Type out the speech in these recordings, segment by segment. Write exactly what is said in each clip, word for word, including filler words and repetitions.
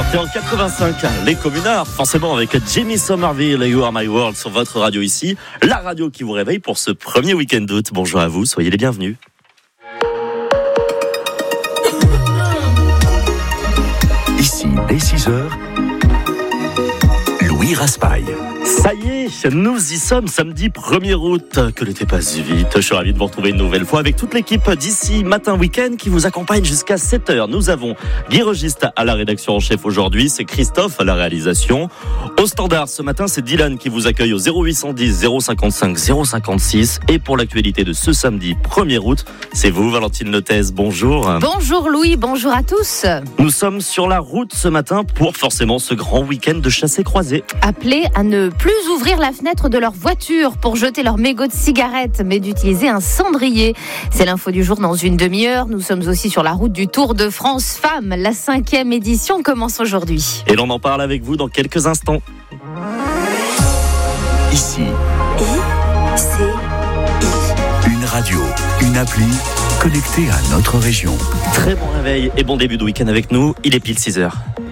C'était en quatre-vingt-cinq, les communards, forcément avec Jimmy Somerville et You Are My World sur votre radio ici, la radio qui vous réveille pour ce premier week-end d'août. Bonjour à vous, soyez les bienvenus. Ici, dès six heures, Louis Raspail. Ça y est, nous y sommes, samedi premier août. Que l'été passe vite. Je suis ravi de vous retrouver une nouvelle fois avec toute l'équipe d'ici Matin Week-end qui vous accompagne jusqu'à sept heures. Nous avons Guy Registe à la rédaction en chef aujourd'hui, c'est Christophe à la réalisation. Au standard, ce matin, c'est Dylan qui vous accueille au zéro huit cent dix zéro cinquante-cinq zéro cinquante-six. Et pour l'actualité de ce samedi premier août, c'est vous, Valentine Lotez. Bonjour. Bonjour Louis, bonjour à tous. Nous sommes sur la route ce matin pour forcément ce grand week-end de chassé-croisé. Appelés à ne plus ouvrir la fenêtre de leur voiture pour jeter leur mégot de cigarette, mais d'utiliser un cendrier. C'est l'info du jour dans une demi-heure. Nous sommes aussi sur la route du Tour de France Femmes. La cinquième édition commence aujourd'hui. Et l'on en parle avec vous dans quelques instants. Ici, I, C, I. une radio, une appli connectée à notre région. Très bon réveil et bon début de week-end avec nous. Il est pile six heures.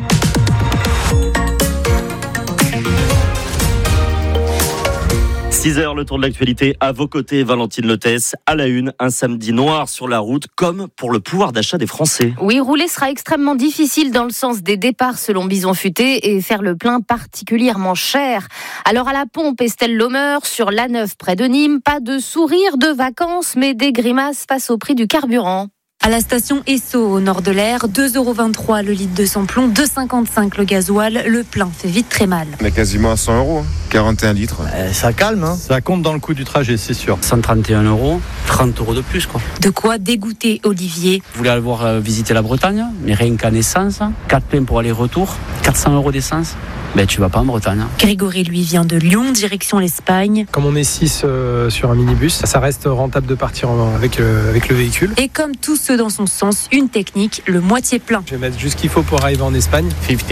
six heures, le tour de l'actualité à vos côtés, Valentine Lotez. À la une, un samedi noir sur la route, comme pour le pouvoir d'achat des Français. Oui, rouler sera extrêmement difficile dans le sens des départs selon Bison Futé et faire le plein particulièrement cher. Alors à la pompe, Estelle Lomer, sur l'A neuf près de Nîmes, pas de sourire de vacances, mais des grimaces face au prix du carburant. À la station Esso, au nord de l'Aire, deux euros vingt-trois le litre de samplon, deux euros cinquante-cinq le gasoil. Le plein fait vite très mal. On est quasiment à cent euros, quarante et un litres. Euh, ça calme, hein. Ça compte dans le coût du trajet, c'est sûr. cent trente et un euros, trente euros de plus, quoi. De quoi dégoûter Olivier. Vous voulez aller voir euh, visiter la Bretagne, mais rien qu'en essence, quatre pleins pour aller-retour, quatre cents euros d'essence. Ben, tu vas pas en Bretagne. Grégory, lui, vient de Lyon, direction l'Espagne. Comme on est six euh, sur un minibus, ça reste rentable de partir en, avec, euh, avec le véhicule. Et comme tous ceux dans son sens, une technique, le moitié plein. Je vais mettre juste ce qu'il faut pour arriver en Espagne.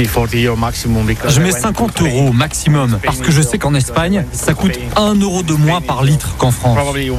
Je mets cinquante euros maximum, parce que je sais qu'en Espagne, ça coûte un euro de moins par litre qu'en France.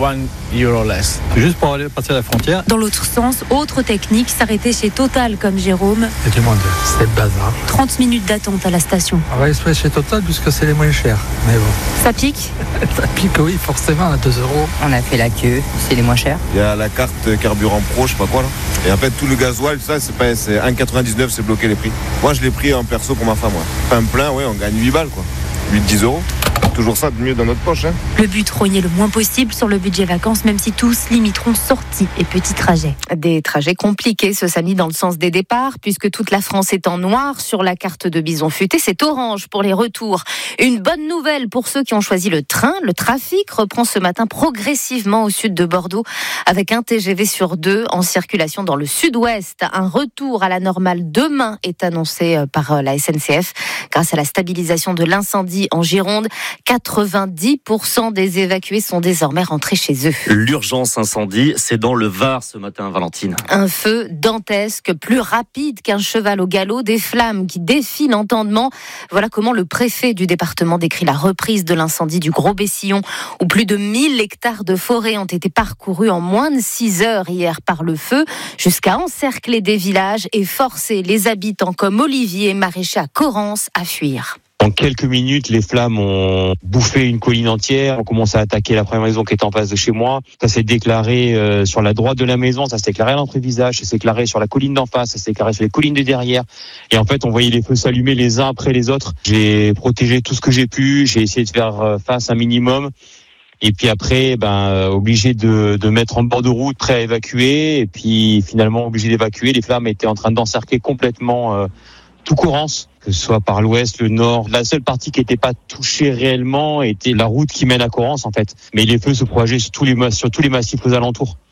Juste pour aller passer la frontière. Dans l'autre sens, autre technique, s'arrêter chez Total comme Jérôme. Et tout le monde, c'est le bazar. trente minutes d'attente à la station. On va aller chez Total puisque c'est les moins chers. Mais bon. Ça pique Ça pique, oui, forcément, à deux euros. On a fait la queue, c'est les moins chers. Il y a la carte carburant pro, je sais pas quoi là. Et en fait, tout le gasoil, ça, c'est pas, c'est un euro quatre-vingt-dix-neuf, c'est bloqué les prix. Moi, je l'ai pris en perso pour ma femme, ouais. Un plein, ouais, on gagne huit balles, quoi. huit à dix euros. Toujours ça de mieux dans notre poche, hein. Le but, rogner le moins possible sur le budget vacances, même si tous limiteront sorties et petits trajets. Des trajets compliqués ce samedi dans le sens des départs, puisque toute la France est en noir sur la carte de Bison Futé. C'est orange pour les retours. Une bonne nouvelle pour ceux qui ont choisi le train. Le trafic reprend ce matin progressivement au sud de Bordeaux, avec un T G V sur deux en circulation dans le sud-ouest. Un retour à la normale demain est annoncé par la S N C F grâce à la stabilisation de l'incendie en Gironde. quatre-vingt-dix pour cent des évacués sont désormais rentrés chez eux. L'urgence incendie, c'est dans le Var ce matin, Valentine. Un feu dantesque, plus rapide qu'un cheval au galop, des flammes qui défient l'entendement. Voilà comment le préfet du département décrit la reprise de l'incendie du Gros Bessillon, où plus de mille hectares de forêt ont été parcourus en moins de six heures hier par le feu, jusqu'à encercler des villages et forcer les habitants comme Olivier, maraîcher à Corrence, à fuir. En quelques minutes, les flammes ont bouffé une colline entière. On commence à attaquer la première maison qui est en face de chez moi. Ça s'est déclaré euh, sur la droite de la maison, ça s'est déclaré à l'entrée-visage, ça s'est déclaré sur la colline d'en face, ça s'est déclaré sur les collines de derrière. Et en fait, on voyait les feux s'allumer les uns après les autres. J'ai protégé tout ce que j'ai pu, j'ai essayé de faire face un minimum. Et puis après, ben euh, obligé de, de mettre en bord de route, prêt à évacuer. Et puis finalement, obligé d'évacuer. Les flammes étaient en train d'encercler complètement euh, tout Corrence, que ce soit par l'ouest, le nord. La seule partie qui n'était pas touchée réellement était la route qui mène à Corrence, en fait. Mais les feux se propagaient sur tous les, sur tous les massifs aux alentours.